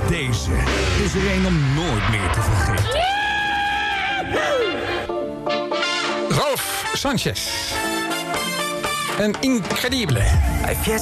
deze is er een om nooit meer te vergeten. Rolf Sanchez. Een incredibele. Hay fiesta.